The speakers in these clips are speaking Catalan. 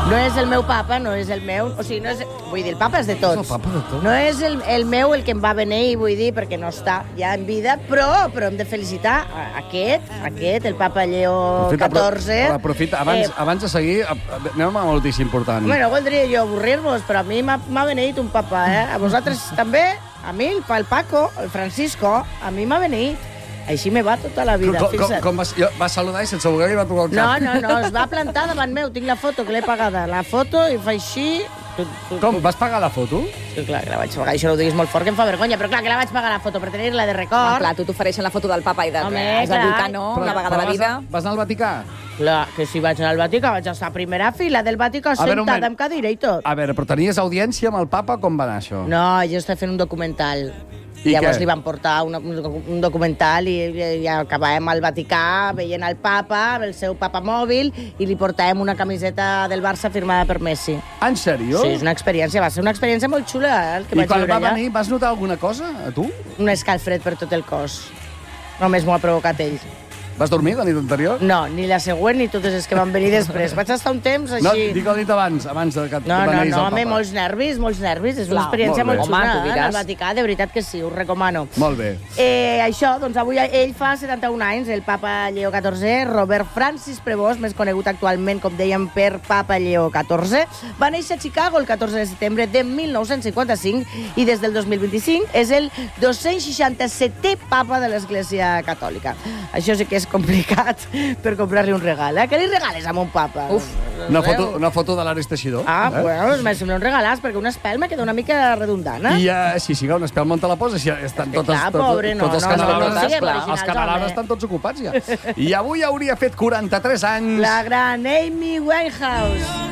No és el meu papa, no és el meu... O sigui, no és... Vull dir, el papa és de tots. És el papa de tots. No és el meu el que em va venir, vull dir, perquè no està ja en vida, però hem de felicitar aquest, el papa Lleó XIV. Aprofita, abans de seguir, anem a una notícia important. Bueno, voldria jo avorrir-vos, però a mi m'ha venit un papa, eh? A vosaltres també? A mi, el Paco, el Francisco, a mi m'ha venit. Així me va tota la vida, fixa't. Com vas saludar i sense voler li va tocar el cap? No, es va plantar davant meu. Tinc la foto que l'he pagada. La foto i fa així... Com? Vas pagar la foto? Sí, clar, que la vaig pagar. Això no ho diguis molt fort, que em fa vergonya, però clar, que la vaig pagar la foto per tenir-la de record. Clar, tu t'ofereixen la foto del papa i de... Home, has de dir clar. que no, una vegada a la vida. Vas anar al Vaticà? Clar, que si vaig anar al Vaticà, vaig estar a primera fila del Vaticà sentada amb cadira i tot. A veure, però tenies audiència amb el papa? Com va anar això? No, jo estava fent un documental. I llavors què? li van portar un documental i acabàvem al Vaticà veient el papa, el seu papa mòbil, i li portàvem una camiseta del Barça firmada per Messi. En sèrio? Sí, és una experiència, va ser una experiència molt xula, el que I vaig quan viure va allà. venir, vas notar alguna cosa, a tu? Un escalfred per tot el cos. Només m'ho ha provocat ell. Vas dormir la nit anterior? No, ni la següent ni totes les que van venir després. Vaig estar un temps així... No, dic la nit abans de que No, venís el papa. home, molts nervis. És una experiència molt molt bé. xula, Home, tu diràs. al Vaticà, de veritat que sí, us recomano. Molt bé. Això, doncs avui ell fa 71 anys, el papa Lleó XIV, Robert Francis Prevost, més conegut actualment, com dèiem, per papa Lleó XIV, va néixer a Chicago el 14 de setembre de 1955 i des del 2025 és el 267è papa de l'Església Catòlica. Això sí que és complicat per comprar-li un regal, eh? Què li regales a un papa? Uf, Una foto de l'Ares Teixidor. Bueno, me sembla un regalàs, perquè un espel me queda una mica redundant, eh? I sí, un espel on te la poses, ja estan totes... clar, pobre, no, tots els no, candelabres, no siguem els originals, candelabres home. estan tots ocupats, ja. I avui hauria fet 43 anys... La gran Amy Winehouse.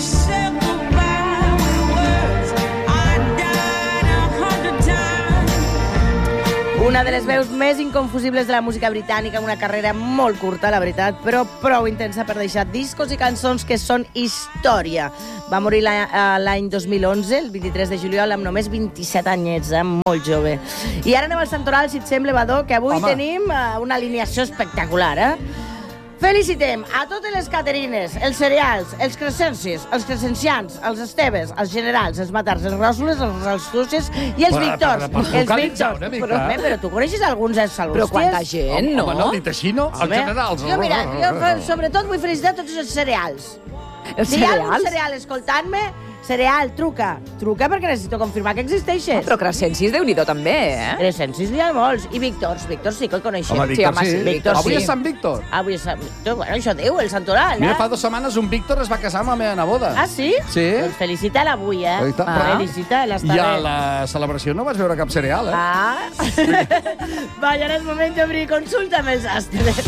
Una de les veus més inconfusibles de la música britànica, amb una carrera molt curta, la veritat, però prou intensa per deixar discos i cançons que són història. Va morir l'any 2011, el 23 de juliol, amb només 27 anyets, molt jove. I ara anem al Santoral, si et sembla, Badó, que avui tenim una alineació espectacular, eh? Felicitem a totes les caterines, els cereals, els crescencis, els crescencians, els esteves, els generals, els matars, els ròssoles, els ralstuces i els víctors. Els víctors. Però tu coneixes alguns dels salústiers? Però quanta gent, no? Home, no, dit així, no? Els generals. Jo, mira, sobretot vull felicitar tots els cereals. Els Si hi ha algun cereals? cereal escoltant-me, cereal, truca. Truca perquè necessito confirmar que existeixes. Però Crescencis, Déu-n'hi-do, també, eh? Crescencis n'hi ha molts. I Víctors sí que el coneixem. Home, Víctor, home, sí. sí. Víctor, Avui sí. és Sant Víctor. Avui és Sant Víctor. Bueno, això diu, el Santoral, Mira, fa 2 setmanes un Víctor es va casar amb la meva neboda. Ah, sí? Sí. Doncs felicita-la avui, eh? Ahí està. Felicita-la, està I a bé. la celebració no vas veure cap cereal, eh? Ah. Va, i ara és moment d'obrir consulta amb els astres.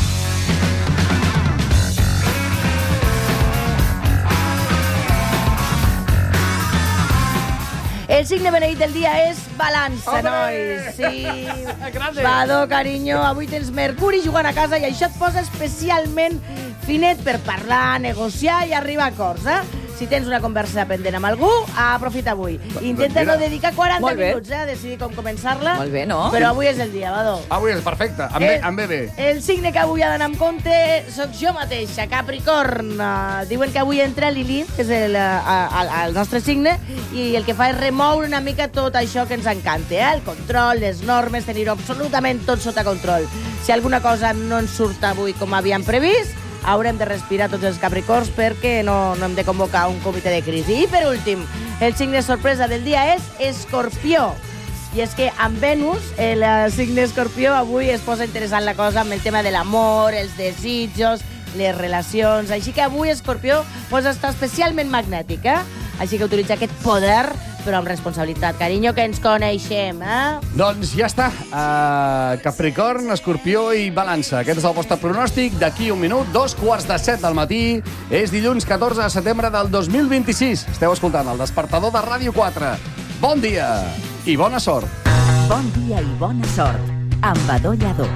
El signe beneït del dia és balança, nois. Sí. Badó, carinyo, avui tens Mercuri jugant a casa i això et posa especialment finet per parlar, negociar i arribar a acords, eh? Si tens una conversa pendent amb algú, aprofita avui. Intenta no dedicar 40 Molt bé. minuts a decidir com començar-la. Molt bé, no? Però avui és el dia, Badó. Avui és perfecte, em ve bé. El signe que avui ha d'anar amb compte sóc jo mateixa, Capricorn. Diuen que avui entra Lilith, que és el nostre signe, i el que fa és remoure una mica tot això que ens encanta, el control, les normes, tenir-ho absolutament tot sota control. Si alguna cosa no ens surt avui com havíem previst, haurem de respirar tots els Capricorns perquè no hem de convocar un comitè de crisi. I per últim, el signe sorpresa del dia és Escorpió. I és que amb Venus, el signe Escorpió, avui es posa interessant la cosa amb el tema de l'amor, els desitjos, les relacions. Així que avui Escorpió pot estar especialment magnètic, eh? Així que utilitza aquest poder, però amb responsabilitat. Carinyo, que ens coneixem, eh? Doncs ja està. Capricorn, Escorpió i Balança. Aquest és el vostre pronòstic. D'aquí un minut, 2:15 del matí. És dilluns 14 de setembre del 2026. Esteu escoltant el despertador de Ràdio 4. Bon dia i bona sort. Bon dia i bona sort amb Badó Lladó.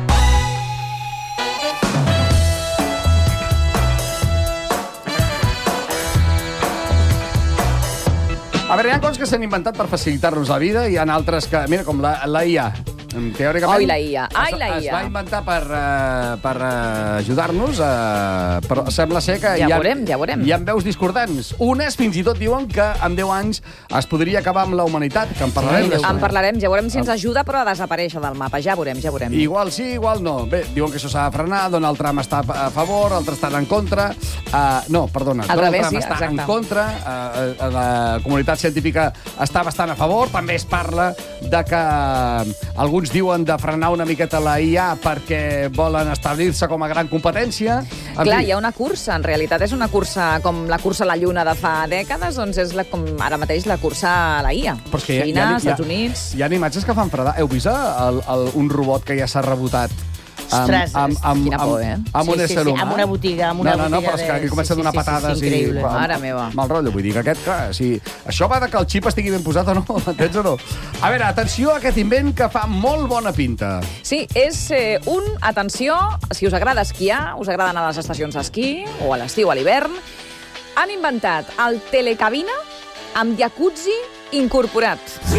A veure, hi ha coses que s'han inventat per facilitar-nos la vida i hi ha altres que... Mira, com la IA. teòricament... Ai, la IA, ai, la Es IA. va inventar per ajudar-nos, però sembla ser que Ja hi ha, veurem, ja veurem. hi ha veus discordants. Unes fins i tot diuen que en 10 anys es podria acabar amb la humanitat, que en parlarem. En parlarem, ja veurem si ens ajuda, però a desaparèixer del mapa. Ja veurem, ja veurem. Igual sí, igual no. Bé, diuen que això s'ha de frenar, Donald Trump està a favor, altres estan en contra. No, perdona, Al Donald revés, Trump sí, està en exacte. contra, la comunitat científica està bastant a favor, també es parla de que alguns diuen de frenar una miqueta la IA perquè volen establir-se com a gran competència. En Clar, fi, hi ha una cursa, en realitat és una cursa com la cursa a la Lluna de fa dècades, doncs és com ara mateix la cursa a la IA. però és que Xina, Estats Units... Hi ha imatges que fan fredar. Heu vist un robot que ja s'ha rebotat? Ostres, quina por, eh? Amb un Sí, ésser sí, humà. amb una botiga, amb una no, botiga però és que aquí de- comença a donar sí, sí, sí, patades sí, increïble. Mare meva. Mal rotllo, vull dir que aquest, clar, si... Això va de que el xip estigui ben posat o no, entens o no? A veure, atenció a aquest invent que fa molt bona pinta. Sí, és atenció, si us agrada esquiar, us agrada anar a les estacions d'esquí, o a l'estiu, a l'hivern, han inventat el telecabina amb jacuzzi incorporat.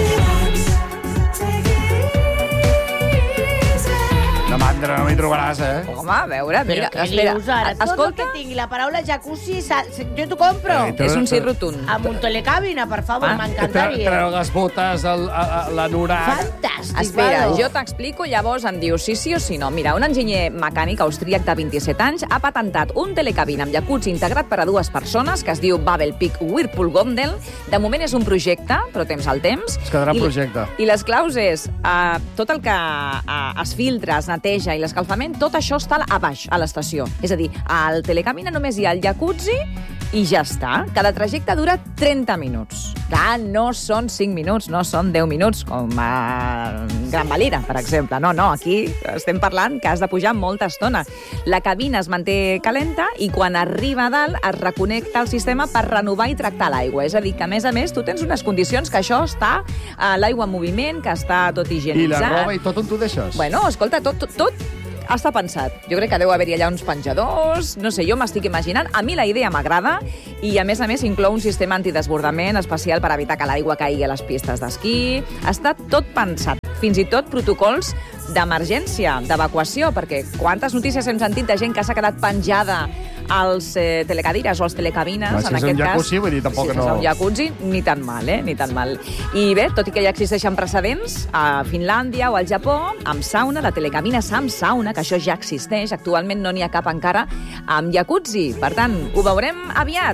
No, mandra, no m'hi trobaràs, eh? Home, a veure, Però mira, què espera. dius ara? Tot el Escolta, que tingui la paraula jacuzzi, jo t'ho compro. és un sí rotund. Amb un telecàbina, per favor, Ah, m'encantaria. Treu les botes, l'anorac... Fantàstic, Espera, Vado. jo t'explico, llavors em dius sí o sí no. Mira, un enginyer mecànic austríac de 27 anys ha patentat un telecabina amb jacuzzi integrat per a 2 persones que es diu Babel Peak Whirlpool Gondel. De moment és un projecte, però temps al temps. Es quedarà en projecte. I les claus és tot el que es filtra, es neteja i l'escalfament, tot això està a baix, a l'estació. És a dir, al telecabina només hi ha el jacuzzi i ja està. Cada trajecte dura 30 minuts. Clar, no són 5 minuts, no són 10 minuts, com a Gran Valira, per exemple. No, aquí estem parlant que has de pujar molta estona. La cabina es manté calenta i quan arriba a dalt es reconnecta al sistema per renovar i tractar l'aigua. És a dir, que a més, tu tens unes condicions que això està l'aigua en moviment, que està tot I higienitzat. la roba i tot on tu deixes? Bueno, escolta, tot està pensat. Jo crec que deu haver-hi allà uns penjadors, no sé, jo m'estic imaginant. A mi la idea m'agrada i, a més, inclou un sistema antidesbordament especial per evitar que l'aigua caigui a les pistes d'esquí. Està tot pensat. Fins i tot protocols d'emergència, d'evacuació, perquè quantes notícies hem sentit de gent que s'ha quedat penjada als telecadires o als telecabines, Clar, si en és un aquest cas. jacuzzi, vull dir, tampoc si no- és un jacuzzi, ni tan mal, ni tan mal. I bé, tot i que ja existeixen precedents, a Finlàndia o al Japó, amb sauna, la telecabina amb sauna, que això ja existeix, actualment no n'hi ha cap encara, amb jacuzzi. Per tant, ho veurem aviat.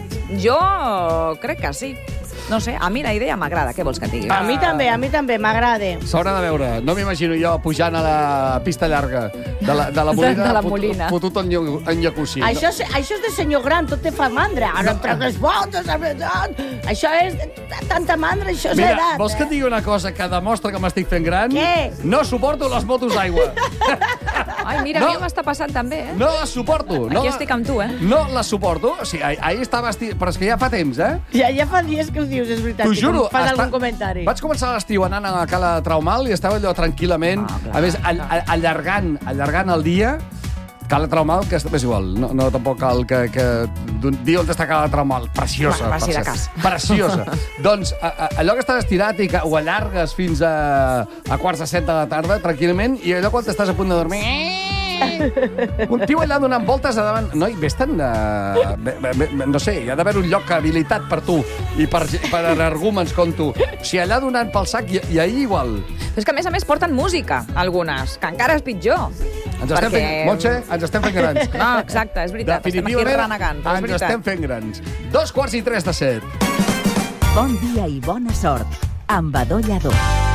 Jo crec que sí. No sé, a mi la idea m'agrada. Què vols que et digui? A mi també, m'agrada. S'haurà de veure. No m'imagino jo pujant a la pista llarga de la Molina, De la Molina. fotut en jacuzzi. Això és de senyor gran, tot te fa mandra. Ara em trec les botes, això és tanta mandra, això és Mira, l'edat. vols que et digui una cosa que demostra que m'estic fent gran? Què? No suporto les motos d'aigua. Ai, mira, No. a mi m'està passant també, No les suporto. Aquí estic amb tu, No les suporto. O sigui, ahir estava però és que ja fa temps, eh? Ja fa dies que ho dius, és veritat. T'ho i juro. com fas algun comentari. Vaig començar l'estiu anant a la Cala Traumal i estava allò tranquil·lament. clar. A més, allargant el dia. Cala Traumal, que és igual. No tampoc cal que dir on està Cala Traumal. Preciosa. Va, si per de cert. cas. Preciosa. Doncs allò que estàs estirat i que ho allargues fins a quarts de 7 de la tarda, tranquil·lament, i allò quan t'estàs a punt de dormir... Un tio allà donant voltes a davant... Noi, vés-te'n... no sé, hi ha d'haver un lloc habilitat per tu i per arguments com tu. O sigui, allà donant pel sac i ahir igual. Però és que, a més, porten música, algunes, que encara és pitjor. Ens estem fent... Montse, ens estem fent grans. No, exacte, és veritat. Estem aquí renegant, però és ens veritat. estem fent grans. 2:43 de 7. Bon dia i bona sort amb Adó Lladó.